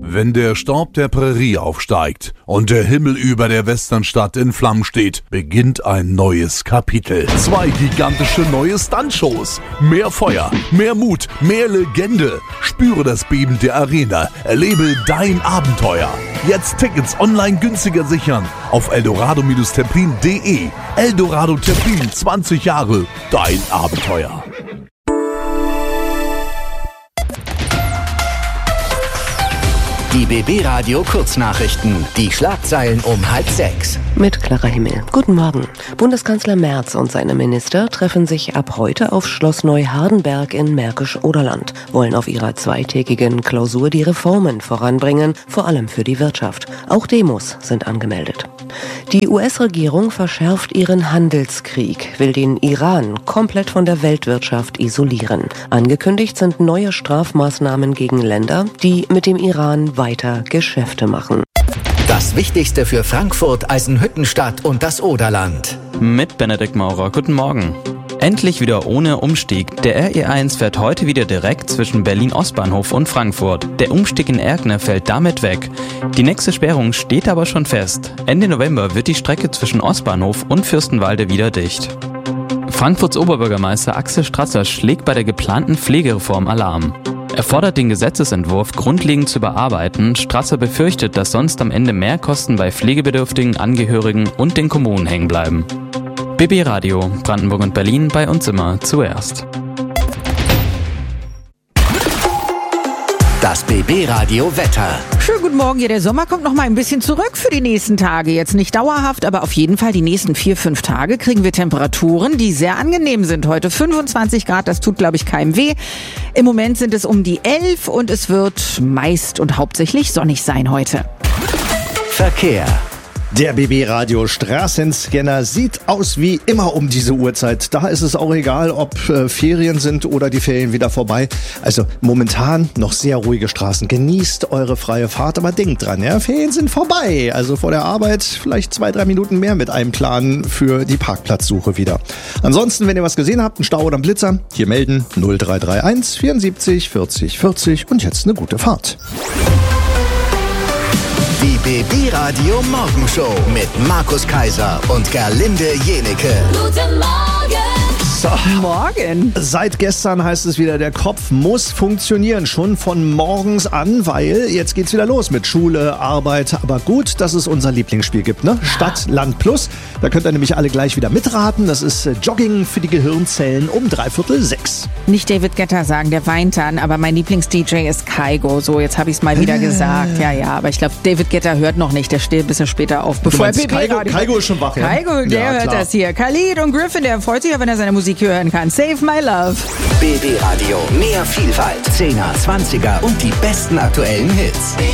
Wenn der Staub der Prärie aufsteigt und der Himmel über der Westernstadt in Flammen steht, beginnt ein neues Kapitel. 2 gigantische neue Stuntshows. Mehr Feuer, mehr Mut, mehr Legende. Spüre das Beben der Arena. Erlebe dein Abenteuer. Jetzt Tickets online günstiger sichern auf eldorado-terplin.de. Eldorado Terplin, 20 Jahre, dein Abenteuer. Die BB Radio Kurznachrichten. Die Schlagzeilen um 5:30. Mit Clara Himmel. Guten Morgen. Bundeskanzler Merz und seine Minister treffen sich ab heute auf Schloss Neuhardenberg in Märkisch-Oderland, wollen auf ihrer zweitägigen Klausur die Reformen voranbringen, vor allem für die Wirtschaft. Auch Demos sind angemeldet. Die US-Regierung verschärft ihren Handelskrieg, will den Iran komplett von der Weltwirtschaft isolieren. Angekündigt sind neue Strafmaßnahmen gegen Länder, die mit dem Iran weiter Geschäfte machen. Das Wichtigste für Frankfurt, Eisenhüttenstadt und das Oderland. Mit Benedikt Maurer. Guten Morgen. Endlich wieder ohne Umstieg. Der RE1 fährt heute wieder direkt zwischen Berlin-Ostbahnhof und Frankfurt. Der Umstieg in Erkner fällt damit weg. Die nächste Sperrung steht aber schon fest. Ende November wird die Strecke zwischen Ostbahnhof und Fürstenwalde wieder dicht. Frankfurts Oberbürgermeister Axel Strasser schlägt bei der geplanten Pflegereform Alarm. Er fordert den Gesetzesentwurf grundlegend zu überarbeiten. Strasser befürchtet, dass sonst am Ende mehr Kosten bei pflegebedürftigen Angehörigen und den Kommunen hängen bleiben. BB Radio, Brandenburg und Berlin, bei uns immer zuerst. Das BB Radio Wetter. Schönen guten Morgen. Ja, der Sommer kommt noch mal ein bisschen zurück für die nächsten Tage. Jetzt nicht dauerhaft, aber auf jeden Fall die nächsten 4-5 Tage kriegen wir Temperaturen, die sehr angenehm sind. Heute 25 Grad, das tut, glaube ich, keinem weh. Im Moment sind es um die 11 und es wird meist und hauptsächlich sonnig sein heute. Verkehr. Der BB-Radio Straßenscanner sieht aus wie immer um diese Uhrzeit. Da ist es auch egal, ob Ferien sind oder die Ferien wieder vorbei. Also momentan noch sehr ruhige Straßen. Genießt eure freie Fahrt, aber denkt dran, ja, Ferien sind vorbei. Also vor der Arbeit vielleicht 2-3 Minuten mehr mit einem Plan für die Parkplatzsuche wieder. Ansonsten, wenn ihr was gesehen habt, einen Stau oder einen Blitzer, hier melden 0331 74 40 40 und jetzt eine gute Fahrt. Die BB Radio Morgenshow mit Markus Kaiser und Gerlinde Jenecke. Guten Morgen! So. Morgen. Seit gestern heißt es wieder, der Kopf muss funktionieren, schon von morgens an, weil jetzt geht's wieder los mit Schule, Arbeit. Aber gut, dass es unser Lieblingsspiel gibt, ne? Stadt, Land, Plus. Da könnt ihr nämlich alle gleich wieder mitraten. Das ist Jogging für die Gehirnzellen um 5:45. Nicht David Guetta sagen, der weint dann, aber mein Lieblings-DJ ist Kygo. So, jetzt habe ich es mal wieder gesagt. Ja, aber ich glaube, David Guetta hört noch nicht. Der steht ein bisschen später auf. Bevor er Kygo ist schon wach, ja? Kygo, der hört das hier. Khalid und Griffin, der freut sich ja, wenn er seine Musik hören kann. Save My Love. BB Radio, mehr Vielfalt, 10er, 20er und die besten aktuellen Hits.